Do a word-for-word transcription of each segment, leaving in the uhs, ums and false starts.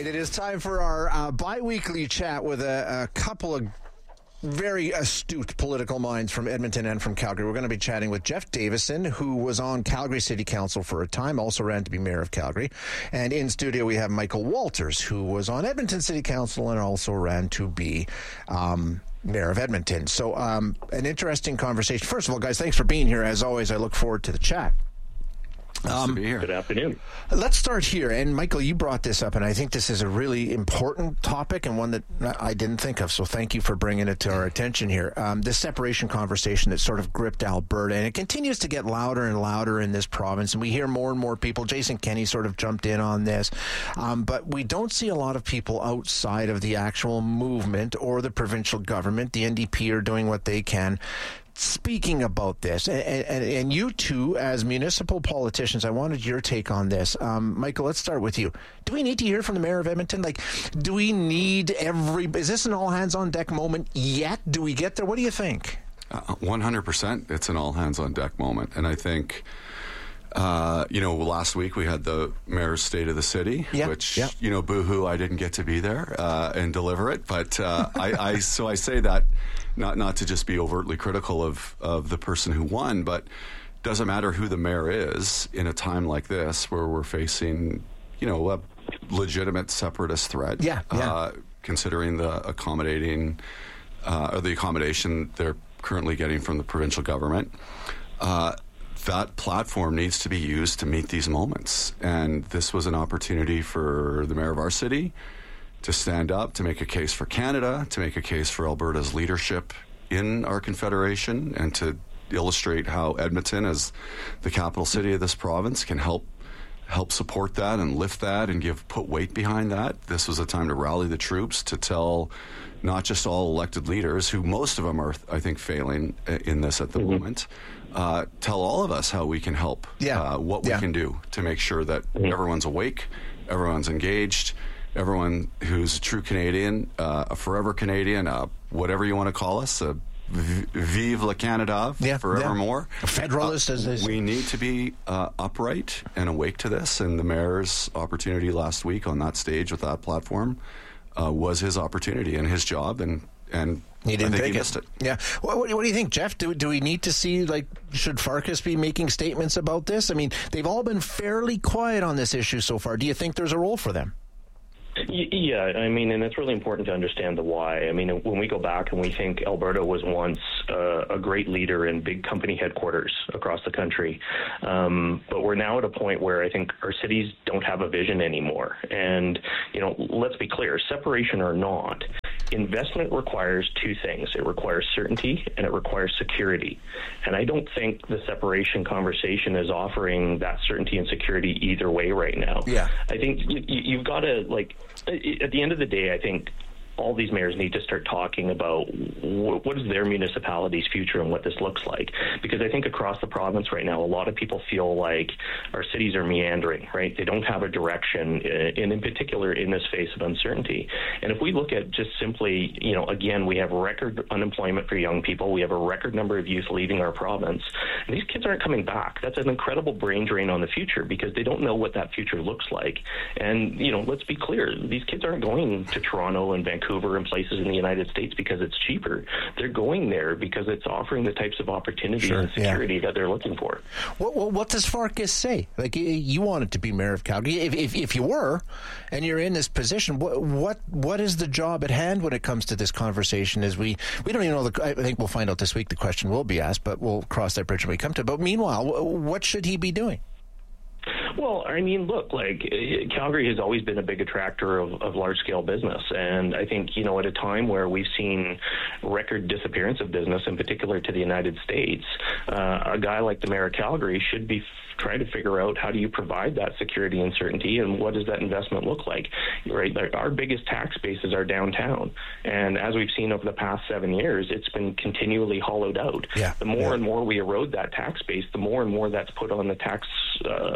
right, it is time for our uh, bi-weekly chat with a, a couple of very astute political minds from Edmonton and from Calgary. We're going to be chatting with Jeff Davison, who was on Calgary City Council for a time, also ran to be mayor of Calgary. And in studio, we have Michael Walters, who was on Edmonton City Council and also ran to be um, mayor of Edmonton. So um, an interesting conversation. First of all, guys, thanks for being here. As always, I look forward to the chat. Nice um, to be here. Good afternoon. Let's start here. And Michael, you brought this up, and I think this is a really important topic and one that I didn't think of. So thank you for bringing it to our attention here. Um, this separation conversation that sort of gripped Alberta, and it continues to get louder and louder in this province. And we hear more and more people. Jason Kenney sort of jumped in on this. Um, but we don't see a lot of people outside of the actual movement or the provincial government. The N D P are doing what they can. Speaking about this, and, and, and you two, as municipal politicians, I wanted your take on this. Um, Michael, let's start with you. Do we need to hear from the mayor of Edmonton? Like, do we need every... Is this an all-hands-on-deck moment yet? Do we get there? What do you think? Uh, one hundred percent it's an all-hands-on-deck moment. And I think, uh, you know, last week we had the mayor's State of the City, yeah, which, yeah. you know, boo-hoo, I didn't get to be there uh, and deliver it. But uh, I, I, so I say that Not not to just be overtly critical of, of the person who won, but doesn't matter who the mayor is in a time like this where we're facing, you know, a legitimate separatist threat. Yeah, yeah. Uh, considering the accommodating uh, or the accommodation they're currently getting from the provincial government. Uh, that platform needs to be used to meet these moments. And this was an opportunity for the mayor of our city to stand up, to make a case for Canada, to make a case for Alberta's leadership in our confederation, and to illustrate how Edmonton, as the capital city of this province, can help help support that and lift that and give put weight behind that. This was a time to rally the troops, to tell not just all elected leaders, who most of them are, I think, failing in this at the mm-hmm. moment, uh, tell all of us how we can help, yeah. uh, what we yeah. can do to make sure that mm-hmm. everyone's awake, everyone's engaged, everyone who's a true Canadian, uh, a forever Canadian, uh, whatever you want to call us, uh, v- vive le Canada, yeah, forevermore. Yeah. A federalist, uh, as they say. We need to be uh, upright and awake to this, and the mayor's opportunity last week on that stage with that platform uh, was his opportunity and his job, and and he didn't I think take he it. missed it. Yeah. What, what, what do you think, Jeff? Do, do we need to see, like, should Farkas be making statements about this? I mean, they've all been fairly quiet on this issue so far. Do you think there's a role for them? Yeah, I mean, and it's really important to understand the why. I mean, when we go back and we think Alberta was once uh, a great leader in big company headquarters across the country, um, but we're now at a point where I think our cities don't have a vision anymore. And, you know, let's be clear, separation or not, investment requires two things. It requires certainty and it requires security. And I don't think the separation conversation is offering that certainty and security either way right now. Yeah. I think you, you've got to, like, at the end of the day, I think all these mayors need to start talking about wh- what is their municipality's future and what this looks like. Because I think across the province right now, a lot of people feel like our cities are meandering, right? They don't have a direction, and in particular in this phase of uncertainty. And if we look at just simply, you know, again, we have record unemployment for young people. We have a record number of youth leaving our province. And these kids aren't coming back. That's an incredible brain drain on the future because they don't know what that future looks like. And, you know, let's be clear, these kids aren't going to Toronto and Vancouver and places in the United States because it's cheaper. They're going there because it's offering the types of opportunities sure, and security yeah. that they're looking for. What, what, what does Farkas say? Like, you wanted to be mayor of Calgary. If, if, if you were, and you're in this position, what, what what is the job at hand when it comes to this conversation? As we we don't even know. The, I think we'll find out this week. The question will be asked, but we'll cross that bridge when we come to it. But meanwhile, what should he be doing? Well, I mean, look, like Calgary has always been a big attractor of, of large-scale business. And I think, you know, at a time where we've seen record disappearance of business, in particular to the United States, uh, a guy like the mayor of Calgary should be trying to figure out how do you provide that security and certainty, and what does that investment look like, right? Like our biggest tax bases are downtown. And as we've seen over the past seven years, it's been continually hollowed out. Yeah. The more yeah. and more we erode that tax base, the more and more that's put on the tax uh, payer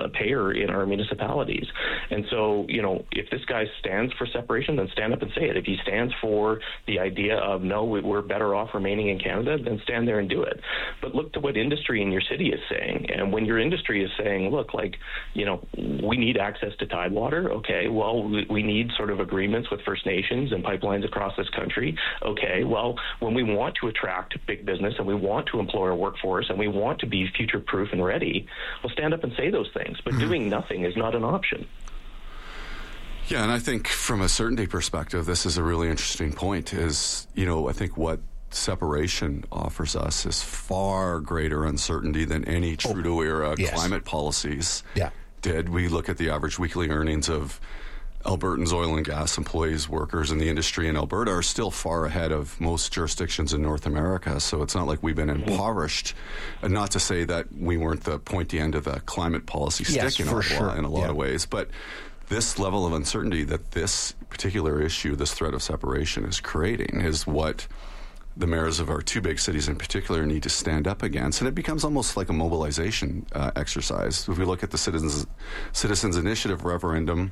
occur in our municipalities. And so, you know, if this guy stands for separation, then stand up and say it. If he stands for the idea of, no, we're better off remaining in Canada, then stand there and do it. But look to what industry in your city is saying. And when your industry is saying, look, like, you know, we need access to Tidewater, okay, well, we, we need sort of agreements with First Nations and pipelines across this country, okay, well, when we want to attract big business and we want to employ our workforce and we want to be future-proof and ready, well, stand up and say those things. But mm-hmm. doing nothing is not an option. Yeah, and I think from a certainty perspective, this is a really interesting point, is, you know, I think what separation offers us is far greater uncertainty than any Trudeau-era oh, yes. climate policies yeah. did. We look at the average weekly earnings of Albertans' oil and gas employees, workers in the industry in Alberta are still far ahead of most jurisdictions in North America. So it's not like we've been impoverished. And not to say that we weren't the pointy end of the climate policy stick yes, in, for Ottawa, sure. in a lot yeah. of ways. But this level of uncertainty that this particular issue, this threat of separation is creating, is what the mayors of our two big cities in particular need to stand up against. And it becomes almost like a mobilization uh, exercise. If we look at the Citizens, Citizens Initiative referendum,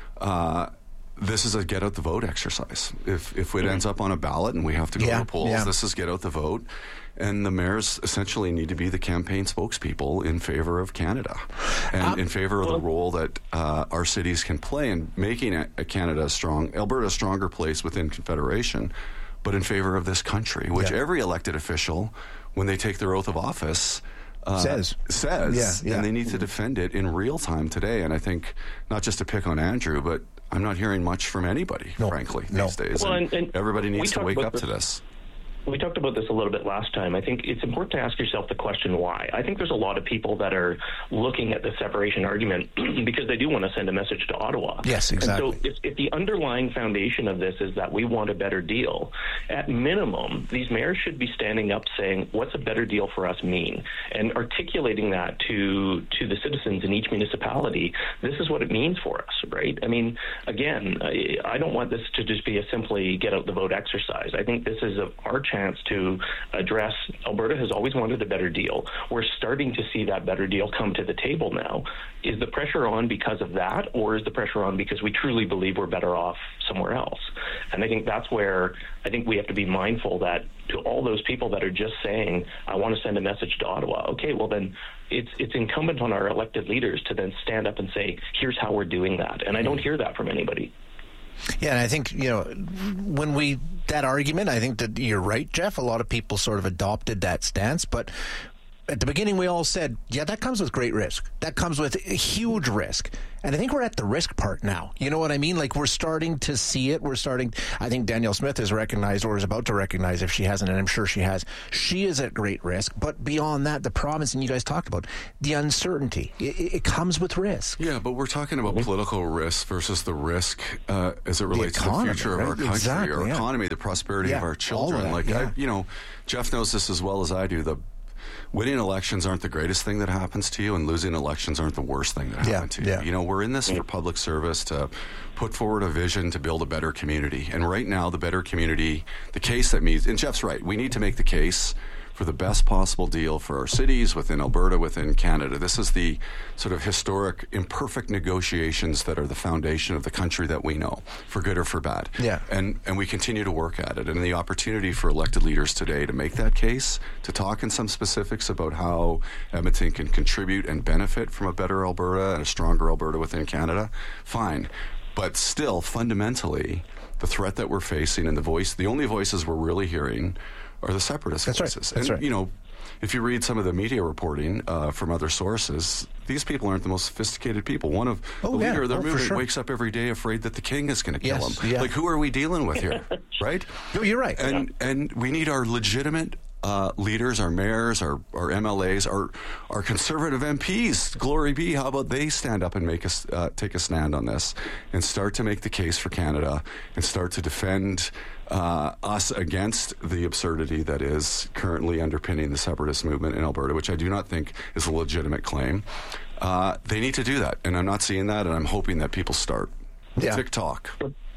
uh, this is a get out the vote exercise. If if it ends up on a ballot and we have to go yeah, to the polls, yeah. this is get out the vote. And the mayors essentially need to be the campaign spokespeople in favor of Canada and um, in favor of well, the role that uh, our cities can play in making a, a Canada a strong, Alberta a stronger place within Confederation, but in favor of this country, which yeah. every elected official, when they take their oth of office, Uh, says says yeah, yeah. and they need to defend it in real time today. And I think, not just to pick on Andrew, but I'm not hearing much from anybody, no, frankly, no. these days. Well, and and, and everybody needs to wake up this. to this. We talked about this a little bit last time. I think it's important to ask yourself the question why. I think there's a lot of people that are looking at the separation argument because they do want to send a message to Ottawa. Yes, exactly. And so if, if the underlying foundation of this is that we want a better deal, at minimum, these mayors should be standing up saying, what's a better deal for us mean? And articulating that to, to the citizens in each municipality, this is what it means for us, right? I mean, again, I, I don't want this to just be a simply get out the vote exercise. I think this is a, our chance to address, Alberta has always wanted a better deal. We're starting to see that better deal come to the table now. Is the pressure on because of that, or is the pressure on because we truly believe we're better off somewhere else? And I think that's where I think we have to be mindful that to all those people that are just saying, I want to send a message to Ottawa, okay, well then it's it's incumbent on our elected leaders to then stand up and say, here's how we're doing that. And I don't hear that from anybody. Yeah, and I think, you know, when we, that argument, I think that you're right, Jeff. A lot of people sort of adopted that stance, but at the beginning we all said, yeah, that comes with great risk. That comes with a huge risk. And I think we're at the risk part now. You know what I mean? Like, we're starting to see it. We're starting, I think Danielle Smith has recognized, or is about to recognize, if she hasn't, and I'm sure she has, she is at great risk. But beyond that, the province, and you guys talked about, the uncertainty, it, it comes with risk. Yeah, but we're talking about mm-hmm. political risk versus the risk uh, as it relates economy, to the future right? of our country, exactly, our yeah. economy, the prosperity yeah, of our children. that, like, yeah. I, you know, Jeff knows this as well as I do. The winning elections aren't the greatest thing that happens to you, and losing elections aren't the worst thing that yeah, happens to you. Yeah. You know, we're in this for public service to put forward a vision to build a better community. And right now, the better community, the case that means, and Jeff's right, we need to make the case for the best possible deal for our cities within Alberta, within Canada. This is the sort of historic, imperfect negotiations that are the foundation of the country that we know, for good or for bad. Yeah. And and we continue to work at it. And the opportunity for elected leaders today to make that case, to talk in some specifics about how Edmonton can contribute and benefit from a better Alberta and a stronger Alberta within Canada, fine. But still, fundamentally, the threat that we're facing and the voice, the only voices we're really hearing are the separatist That's voices. Right. That's and, right. you know, if you read some of the media reporting uh, from other sources, these people aren't the most sophisticated people. One of oh, the yeah. leader of their oh, movement sure. wakes up every day afraid that the king is going to kill yes, him. Yeah. Like, who are we dealing with here, right? No, you're right. And and we need our legitimate uh, leaders, our mayors, our, our M L As, our our conservative M Ps. Glory be. How about they stand up and make us uh, take a stand on this and start to make the case for Canada and start to defend Uh, us against the absurdity that is currently underpinning the separatist movement in Alberta, which I do not think is a legitimate claim. Uh, they need to do that, and I'm not seeing that, and I'm hoping that people start. Yeah. TikTok.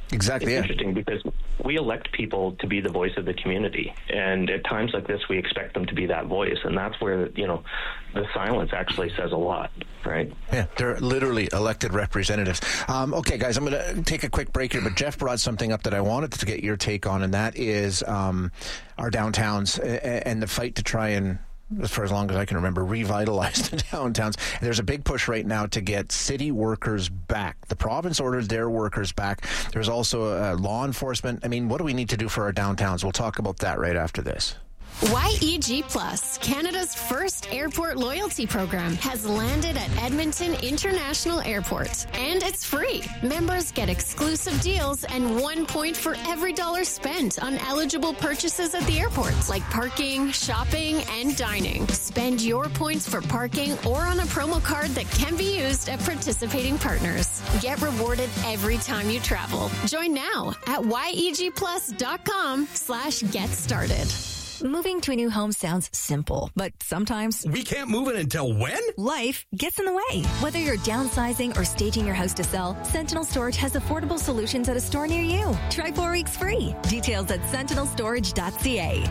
Exactly. It's yeah. interesting because we elect people to be the voice of the community, and at times like this, we expect them to be that voice, and that's where, you know, the silence actually says a lot, right? Yeah, they're literally elected representatives. Um, okay, guys, I'm going to take a quick break here, but Jeff brought something up that I wanted to get your take on, and that is um, our downtowns and the fight to try and, for as long as I can remember, revitalize the downtowns. There's a big push right now to get city workers back. The province ordered their workers back. There's also uh, law enforcement. I mean, what do we need to do for our downtowns? We'll talk about that right after this. Y E G Plus, Canada's first airport loyalty program, has landed at Edmonton International Airport. And it's free. Members get exclusive deals and one point for every dollar spent on eligible purchases at the airport, like parking, shopping, and dining. Spend your points for parking or on a promo card that can be used at participating partners. Get rewarded every time you travel. Join now at yegplus.com slash get started. Moving to a new home sounds simple, but sometimes we can't move it until when? Life gets in the way. Whether you're downsizing or staging your house to sell, Sentinel Storage has affordable solutions at a store near you. Try four weeks free. Details at sentinel storage dot c a.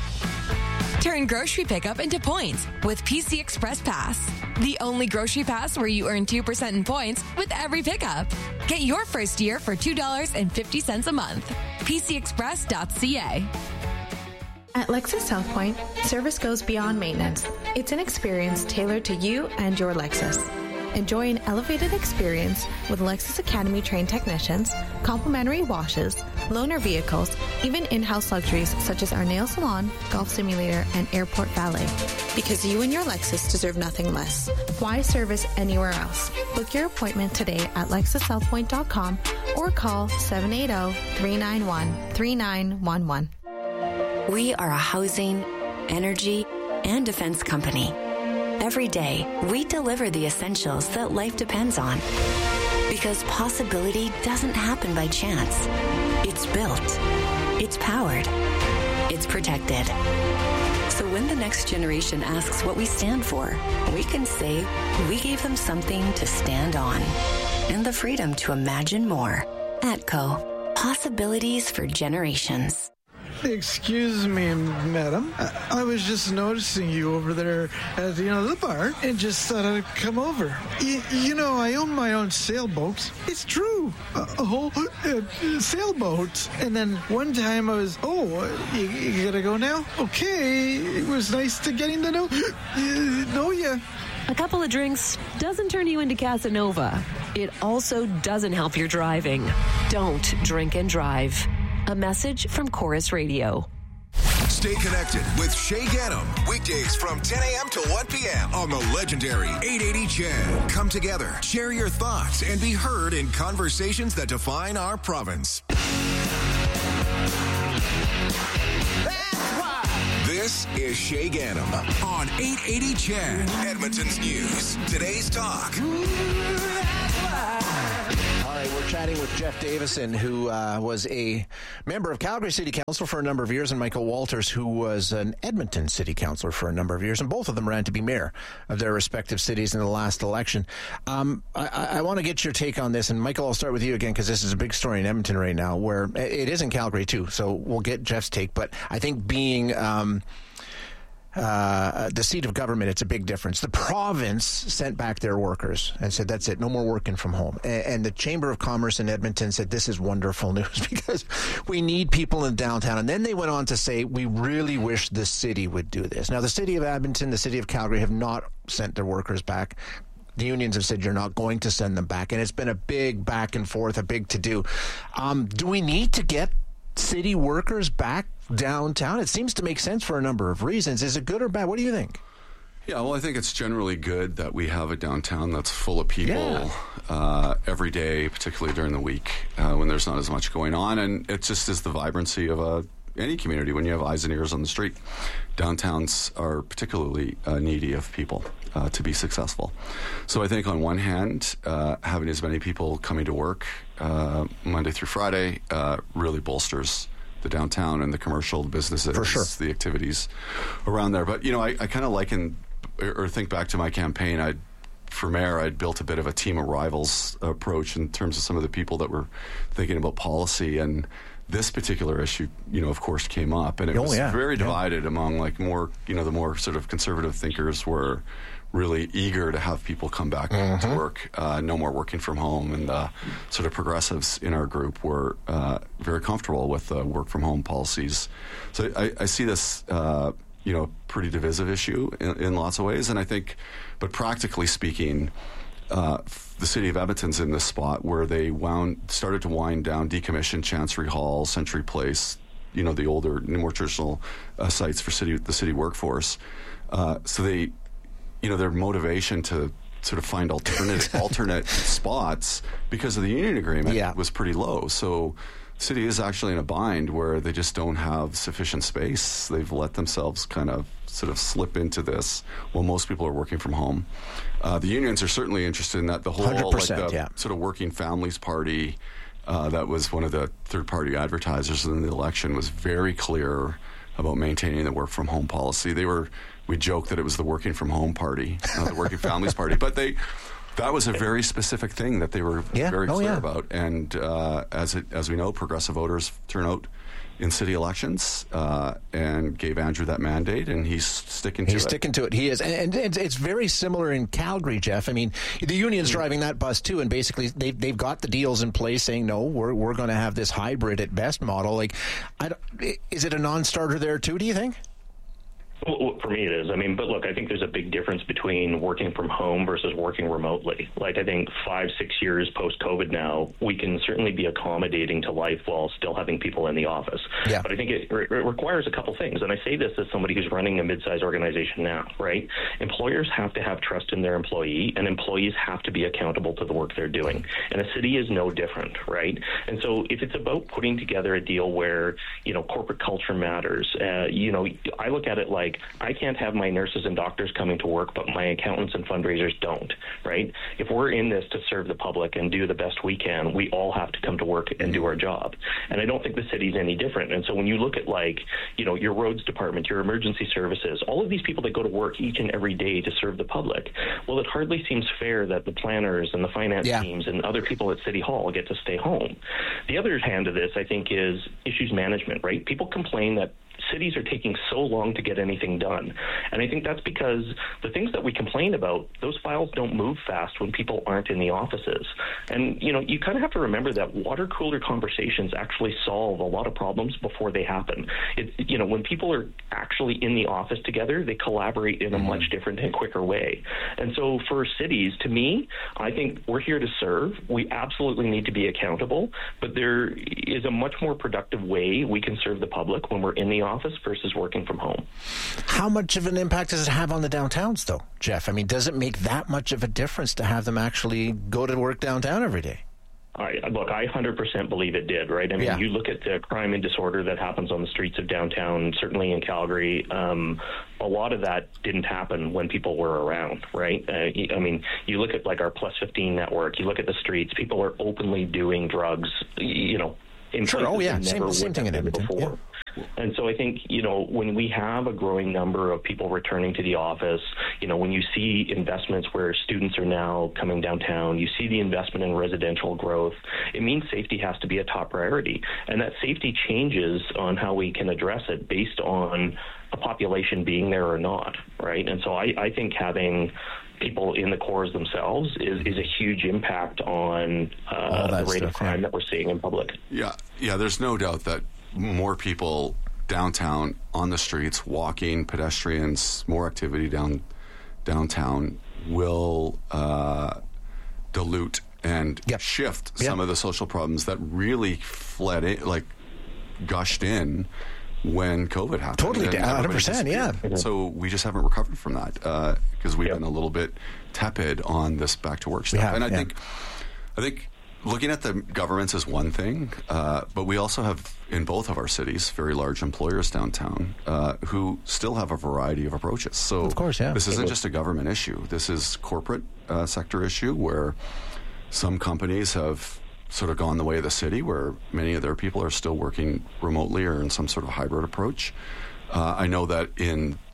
Turn grocery pickup into points with P C Express Pass. The only grocery pass where you earn two percent in points with every pickup. Get your first year for two dollars and fifty cents a month. p c express dot c a. At Lexus South Point, service goes beyond maintenance. It's an experience tailored to you and your Lexus. Enjoy an elevated experience with Lexus Academy trained technicians, complimentary washes, loaner vehicles, even in-house luxuries such as our nail salon, golf simulator, and airport valet. Because you and your Lexus deserve nothing less. Why service anywhere else? Book your appointment today at lexus south point dot com or call seven eight zero, three nine one, three nine one one. We are a housing, energy, and defense company. Every day, we deliver the essentials that life depends on. Because possibility doesn't happen by chance. It's built. It's powered. It's protected. So when the next generation asks what we stand for, we can say we gave them something to stand on. And the freedom to imagine more. ATCO. Possibilities for generations. Excuse me, madam. I, I was just noticing you over there at the, you know, the bar and just thought I'd come over. Y- you know, I own my own sailboat. It's true. A, a whole uh, sailboat. And then one time I was, oh, you, you gotta go now? Okay. It was nice to getting to know, uh, know you. A couple of drinks doesn't turn you into Casanova. It also doesn't help your driving. Don't drink and drive. A message from Chorus Radio. Stay connected with Shay Ganem. Weekdays from ten a.m. to one p.m. on the legendary eight eighty C H E D. Come together, share your thoughts, and be heard in conversations that define our province. This is Shay Ganem on eight eighty C H E D. Edmonton's News. Today's talk. All right, we're chatting with Jeff Davison, who uh, was a member of Calgary City Council for a number of years, and Michael Walters, who was an Edmonton City Councillor for a number of years, and both of them ran to be mayor of their respective cities in the last election. Um, I, I want to get your take on this, and Michael, I'll start with you again, because this is a big story in Edmonton right now, where it is in Calgary too, so we'll get Jeff's take, but I think being... Um, Uh, the seat of government, it's a big difference. The province sent back their workers and said, that's it, no more working from home. And, and the Chamber of Commerce in Edmonton said, this is wonderful news because we need people in downtown. And then they went on to say, we really wish the city would do this. Now, the city of Edmonton, the city of Calgary have not sent their workers back. The unions have said you're not going to send them back. And it's been a big back and forth, a big to-do. Um, do we need to get city workers back downtown? It seems to make sense for a number of reasons. Is it good or bad? What do you think? Yeah, well, I think it's generally good that we have a downtown that's full of people yeah. uh, every day, particularly during the week uh, when there's not as much going on. And it just is the vibrancy of a, any community when you have eyes and ears on the street. Downtowns are particularly uh, needy of people uh, to be successful. So I think on one hand, uh, having as many people coming to work uh, Monday through Friday uh, really bolsters the downtown and the commercial, the businesses, For sure. the activities around there. But, you know, I, I kind of liken or think back to my campaign. I for mayor, I'd built a bit of a team of rivals approach in terms of some of the people that were thinking about policy, and this particular issue, you know, of course, came up, and it oh, was yeah. very divided yeah. among like more, you know, the more sort of conservative thinkers were really eager to have people come back mm-hmm. to work, uh, no more working from home, and the sort of progressives in our group were uh, very comfortable with the work from home policies. So I, I see this, uh, you know, pretty divisive issue in, in lots of ways, and I think, but practically speaking, uh, the city of Edmonton's in this spot where they wound started to wind down, decommission Chancery Hall, Century Place, you know, the older, more traditional uh, sites for city the city workforce. Uh, so they, you know, their motivation to sort of find alternate alternate spots because of the union agreement yeah. was pretty low. So the city is actually in a bind where they just don't have sufficient space. They've let themselves kind of sort of slip into this while most people are working from home. Uh, the unions are certainly interested in that. The whole like the yeah. sort of Working Families Party uh, that was one of the third-party advertisers in the election was very clear about maintaining the work-from-home policy. They were, we joked that it was the working-from-home party, not the Working Families Party, but they, that was a very specific thing that they were yeah. very oh, clear yeah. about. And uh, as it, as we know, progressive voters turn out in city elections uh, and gave Andrew that mandate, and he's sticking to he's it. He's sticking to it. He is. And, and it's very similar in Calgary, Jeff. I mean, the union's driving that bus, too, and basically they've, they've got the deals in place saying, no, we're, we're going to have this hybrid at best model. Like, I don't, is it a non-starter there, too, do you think? Well, for me, it is. I mean, but look, I think there's a big difference between working from home versus working remotely. Like, I think five, six years post-COVID now, we can certainly be accommodating to life while still having people in the office. Yeah. But I think it, it requires a couple things. And I say this as somebody who's running a mid-sized organization now, right? Employers have to have trust in their employee, and employees have to be accountable to the work they're doing. And a city is no different, right? And so if it's about putting together a deal where, you know, corporate culture matters, uh, you know, I look at it like, I can't have my nurses and doctors coming to work, but my accountants and fundraisers don't, right? If we're in this to serve the public and do the best we can, we all have to come to work and do our job. And I don't think the city's any different. And so when you look at, like, you know, your roads department, your emergency services, all of these people that go to work each and every day to serve the public, well, it hardly seems fair that the planners and the finance yeah. teams and other people at City Hall get to stay home. The other hand of this, I think, is issues management, right? People complain that cities are taking so long to get anything done. And I think that's because the things that we complain about, those files don't move fast when people aren't in the offices. And, you know, you kind of have to remember that water cooler conversations actually solve a lot of problems before they happen. It, you know, when people are actually in the office together, they collaborate in a mm-hmm. much different and quicker way. And so for cities, to me, I think we're here to serve. We absolutely need to be accountable, but there is a much more productive way we can serve the public when we're in the office versus working from home. How much of an impact does it have on the downtowns, though, Jeff? I mean, does it make that much of a difference to have them actually go to work downtown every day? I, look, I one hundred percent believe it did, right? I mean, yeah. you look at the crime and disorder that happens on the streets of downtown, certainly in Calgary, um, a lot of that didn't happen when people were around, right? Uh, I mean, you look at, like, our Plus fifteen network, you look at the streets, people are openly doing drugs, you know, in sure. Oh, yeah, same, same thing in Edmonton. Before. Yeah. And so I think, you know, when we have a growing number of people returning to the office, you know, when you see investments where students are now coming downtown, you see the investment in residential growth, it means safety has to be a top priority. And that safety changes on how we can address it based on a population being there or not, right? And so I, I think having people in the cores themselves is, is a huge impact on uh, the rate stuff, of crime yeah. that we're seeing in public. Yeah, yeah. There's no doubt that more people downtown on the streets, walking, pedestrians, more activity down downtown will uh, dilute and yep. shift yep. some of the social problems that really fled in, like gushed in when COVID happened. Totally, one hundred percent, yeah. So we just haven't recovered from that because uh, we've yep. been a little bit tepid on this back to work stuff. Have, and I yeah. think, I think. Looking at the governments is one thing, uh, but we also have in both of our cities very large employers downtown uh, who still have a variety of approaches. So of course, yeah. this isn't just a government issue. This is corporate uh, sector issue where some companies have sort of gone the way of the city where many of their people are still working remotely or in some sort of hybrid approach. Uh, I know that in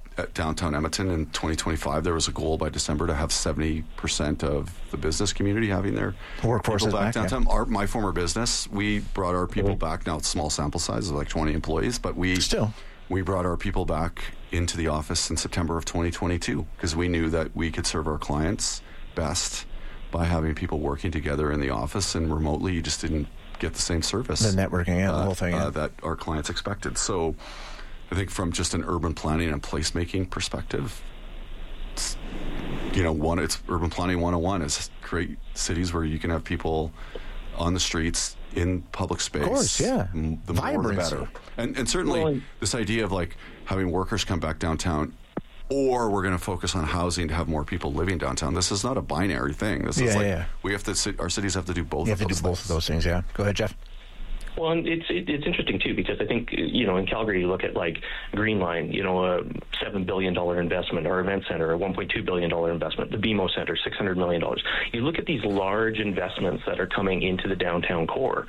at downtown Edmonton in twenty twenty-five, there was a goal by December to have seventy percent of the business community having their workforce people back, back downtown. Yeah. Our, my former business, we brought our people mm-hmm. back. Now it's small sample sizes, like twenty employees, but we still we brought our people back into the office in September of twenty twenty-two because we knew that we could serve our clients best by having people working together in the office, and remotely you just didn't get the same service. The networking, yeah, uh, the whole thing, yeah. uh, that our clients expected. So I think from just an urban planning and placemaking perspective, it's, you know, one, it's urban planning one oh one is create cities where you can have people on the streets in public space. Of course, yeah. The more the better. And, and certainly well, this idea of like having workers come back downtown, or we're going to focus on housing to have more people living downtown. This is not a binary thing. This yeah, is like yeah. we have to. Our cities have to do both. You of have to those do both things. of those things. Yeah. Go ahead, Jeff. Well, and it's it, it's interesting too because I think you know in Calgary you look at like Green Line, you know, a seven billion dollar investment, our event center, a one point two billion dollar investment, the B M O Center, six hundred million dollars. You look at these large investments that are coming into the downtown core.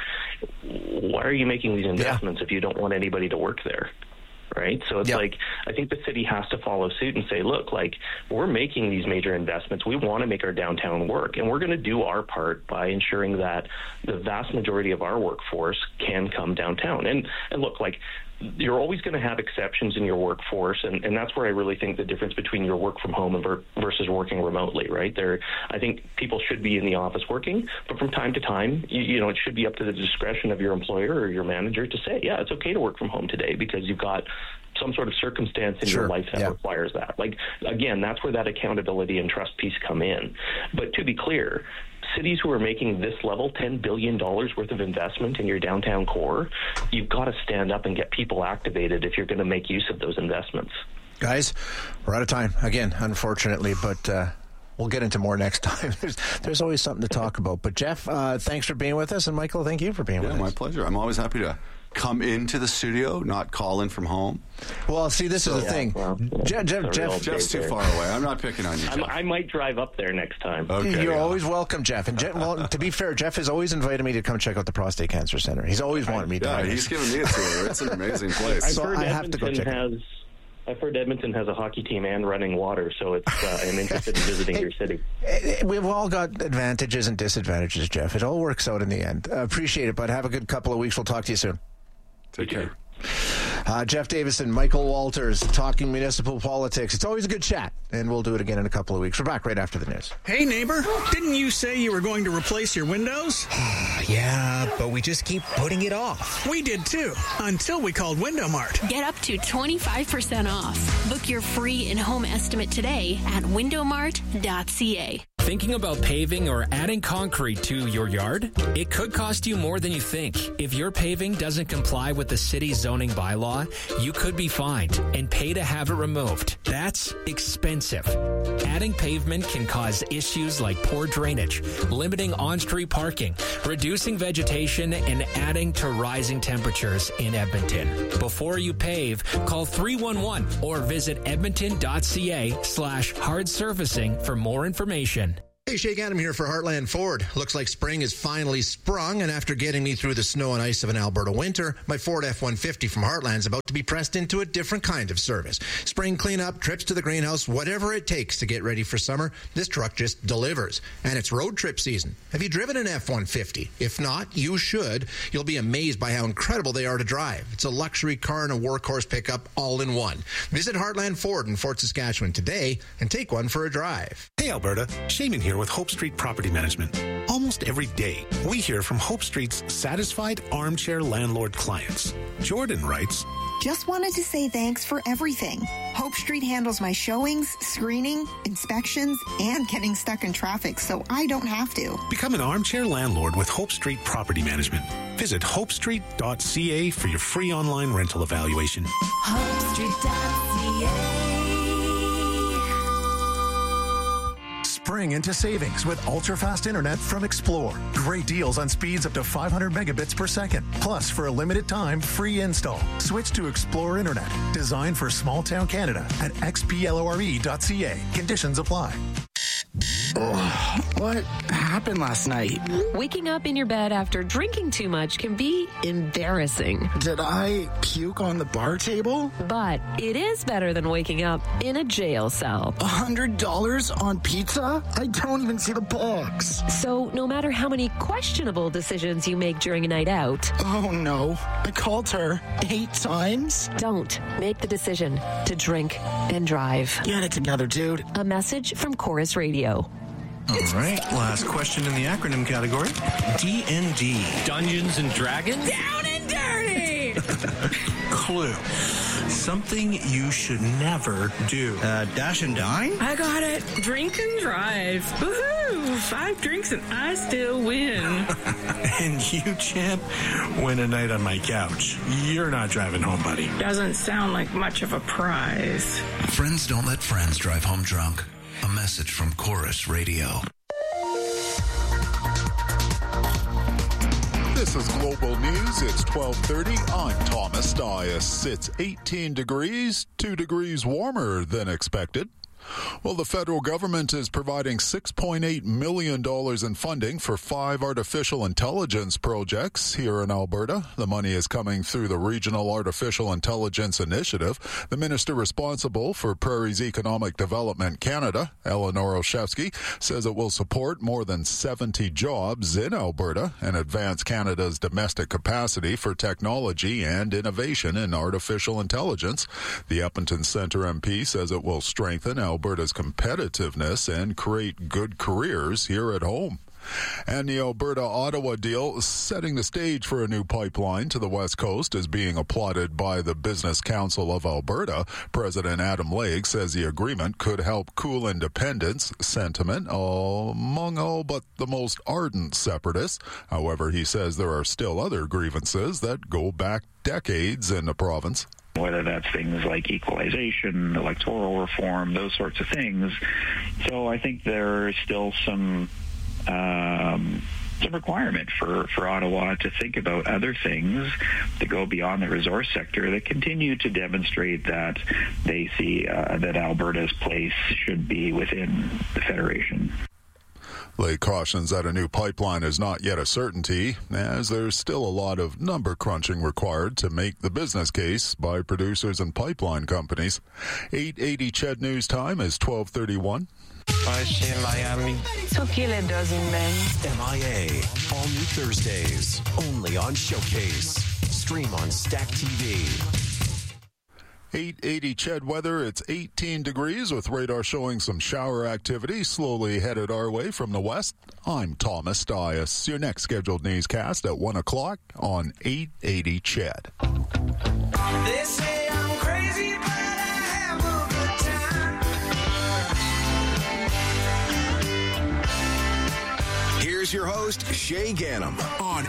Why are you making these investments yeah. if you don't want anybody to work there? Right. So it's yep. like, I think the city has to follow suit and say, look, like we're making these major investments. We want to make our downtown work, and we're going to do our part by ensuring that the vast majority of our workforce can come downtown. And, and look, like you're always going to have exceptions in your workforce. And, and that's where I really think the difference between your work from home and ver- versus working remotely, right? There, I think people should be in the office working, but from time to time, you, you know, it should be up to the discretion of your employer or your manager to say, yeah, it's okay to work from home today because you've got some sort of circumstance in sure. your life that yeah. requires that. Like, again, that's where that accountability and trust piece come in. But to be clear, cities who are making this level, ten billion dollars worth of investment in your downtown core, you've got to stand up and get people activated if you're going to make use of those investments. Guys, we're out of time again, unfortunately, but uh, we'll get into more next time. There's, there's always something to talk about. But Jeff, uh, thanks for being with us, and Michael, thank you for being yeah, with us. My pleasure. I'm always happy to come into the studio, not call in from home. Well, see, this so, is the yeah, thing. Well, Jeff, Jeff, Jeff Jeff's too far away. I'm not picking on you, Jeff. I might drive up there next time. Okay, You're yeah. always welcome, Jeff. And Jeff, well, to be fair, Jeff has always invited me to come check out the Prostate Cancer Center. He's always wanted me to. Yeah, he's given me a tour. It's an amazing place. I've so heard I Edmonton have to go check has, it. I've heard Edmonton has a hockey team and running water, so it's uh, I'm interested in visiting your city. We've all got advantages and disadvantages, Jeff. It all works out in the end. Uh, appreciate it, bud. Have a good couple of weeks. We'll talk to you soon. Take care. Uh, Jeff Davison, Michael Walters, talking municipal politics. It's always a good chat, and we'll do it again in a couple of weeks. We're back right after the news. Hey, neighbor, didn't you say you were going to replace your windows? Yeah, but we just keep putting it off. We did too, until we called Window Mart. Get up to twenty-five percent off. Book your free in-home estimate today at window mart dot c a. Thinking about paving or adding concrete to your yard? It could cost you more than you think. If your paving doesn't comply with the city's zoning bylaw, you could be fined and pay to have it removed. That's expensive. Adding pavement can cause issues like poor drainage, limiting on-street parking, reducing vegetation, and adding to rising temperatures in Edmonton. Before you pave, call three one one or visit edmonton dot c a slash hard surfacing for more information. Hey, Shake Adam here for Heartland Ford. Looks like spring is finally sprung, and after getting me through the snow and ice of an Alberta winter, my Ford F one fifty from Heartland is about to be pressed into a different kind of service. Spring cleanup, trips to the greenhouse, whatever it takes to get ready for summer, this truck just delivers. And it's road trip season. Have you driven an F one fifty? If not, you should. You'll be amazed by how incredible they are to drive. It's a luxury car and a workhorse pickup all in one. Visit Heartland Ford in Fort Saskatchewan today and take one for a drive. Hey, Alberta. Shaman here with Hope Street Property Management. Almost every day, we hear from Hope Street's satisfied armchair landlord clients. Jordan writes, just wanted to say thanks for everything. Hope Street handles my showings, screening, inspections, and getting stuck in traffic so I don't have to. Become an armchair landlord with Hope Street Property Management. Visit hope street dot c a for your free online rental evaluation. hope street dot c a. Spring into savings with ultra-fast internet from Explore. Great deals on speeds up to five hundred megabits per second. Plus, for a limited time, free install. Switch to Explore Internet, designed for small-town Canada at x p lore dot c a. Conditions apply. Oh, What happened last night? Waking up in your bed after drinking too much can be embarrassing. Did I puke on the bar table? But it is better than waking up in a jail cell. A hundred dollars on pizza? I don't even see the box. So no matter how many questionable decisions you make during a night out. Oh no, I called her eight times? Don't make the decision to drink and drive. Get it together, dude. A message from Chorus Radio. All right, last question in the acronym category. D and D. Dungeons and Dragons? Down and dirty! Clue. Something you should never do. Uh, dash and dine? I got it. Drink and drive. Woohoo! Five drinks and I still win. And you, champ, win a night on my couch. You're not driving home, buddy. Doesn't sound like much of a prize. Friends don't let friends drive home drunk. A message from Chorus Radio. This is Global News. It's twelve thirty. I'm Thomas Dias. It's eighteen degrees, two degrees warmer than expected. Well, the federal government is providing six point eight million dollars in funding for five artificial intelligence projects here in Alberta. The money is coming through the Regional Artificial Intelligence Initiative. The minister responsible for Prairie's Economic Development Canada, Eleanor Olszewski, says it will support more than seventy jobs in Alberta and advance Canada's domestic capacity for technology and innovation in artificial intelligence. The Edmonton Centre M P says it will strengthen Alberta's competitiveness and create good careers here at home. And the Alberta-Ottawa deal setting the stage for a new pipeline to the West Coast is being applauded by the Business Council of Alberta. President Adam Lake says the agreement could help cool independence sentiment among all but the most ardent separatists. However, he says there are still other grievances that go back decades in the province. Whether that's things like equalization, electoral reform, those sorts of things. So I think there's still some um, some requirement for, for Ottawa to think about other things that go beyond the resource sector that continue to demonstrate that they see uh, that Alberta's place should be within the Federation. Lake cautions that a new pipeline is not yet a certainty, as there's still a lot of number crunching required to make the business case by producers and pipeline companies. eight eighty C H E D News Time is twelve thirty-one. I see in Miami. So kill a dozen men. M I A. All new Thursdays. Only on Showcase. Stream on Stack T V. eight eighty C H E D weather. It's eighteen degrees with radar showing some shower activity slowly headed our way from the west. I'm Thomas Dias. Your next scheduled newscast at one o'clock on eight eighty C H E D. They say I'm crazy, but I have a good time. Here's your host, Shay Ganem, on